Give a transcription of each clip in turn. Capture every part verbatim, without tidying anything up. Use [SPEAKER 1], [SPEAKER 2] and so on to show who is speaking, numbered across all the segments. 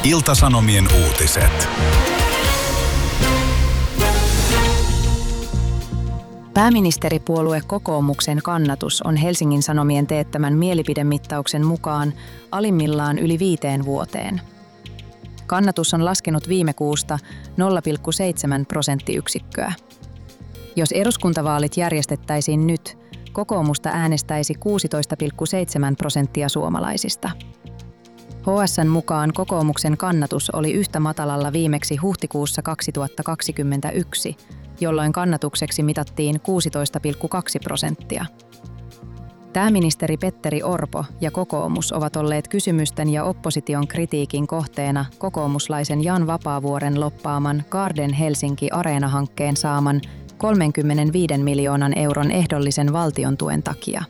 [SPEAKER 1] Ilta-Sanomien uutiset.
[SPEAKER 2] Pääministeripuolue kokoomuksen kannatus on Helsingin Sanomien teettämän mielipidemittauksen mukaan alimmillaan yli viiteen vuoteen. Kannatus on laskenut viime kuusta nolla pilkku seitsemän prosenttiyksikköä. Jos eduskuntavaalit järjestettäisiin nyt, kokoomusta äänestäisi kuusitoista pilkku seitsemän prosenttia suomalaisista. H S:n mukaan kokoomuksen kannatus oli yhtä matalalla viimeksi huhtikuussa kaksituhattakaksikymmentäyksi, jolloin kannatukseksi mitattiin kuusitoista pilkku kaksi prosenttia. Pääministeri Petteri Orpo ja kokoomus ovat olleet kysymysten ja opposition kritiikin kohteena kokoomuslaisen Jan Vapaavuoren loppaaman Garden Helsinki Areena-hankkeen saaman kolmekymmentäviisi miljoonan euron ehdollisen valtion tuen takia.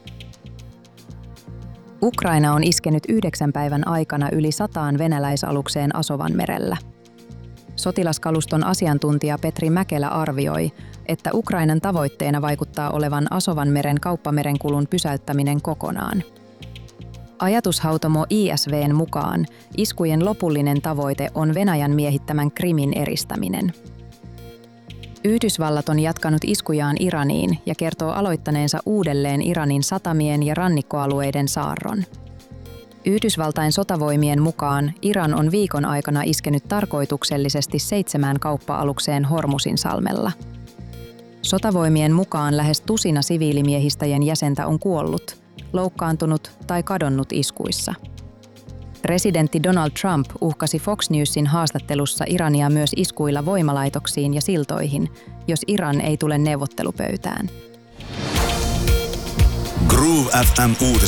[SPEAKER 2] Ukraina on iskenyt yhdeksän päivän aikana yli sataan venäläisalukseen Asovanmerellä. Sotilaskaluston asiantuntija Petri Mäkelä arvioi, että Ukrainan tavoitteena vaikuttaa olevan Asovanmeren kauppamerenkulun pysäyttäminen kokonaan. Ajatushautomo I S V:n mukaan iskujen lopullinen tavoite on Venäjän miehittämän Krimin eristäminen. Yhdysvallat on jatkanut iskujaan Iraniin ja kertoo aloittaneensa uudelleen Iranin satamien ja rannikkoalueiden saarron. Yhdysvaltain sotavoimien mukaan Iran on viikon aikana iskenyt tarkoituksellisesti seitsemään kauppa-alukseen Hormusin salmella. Sotavoimien mukaan lähes tusina siviilimiehistäjien jäsentä on kuollut, loukkaantunut tai kadonnut iskuissa. Presidentti Donald Trump uhkasi Fox Newsin haastattelussa Irania myös iskuilla voimalaitoksiin ja siltoihin, jos Iran ei tule neuvottelupöytään.
[SPEAKER 1] Groove F M -uutiset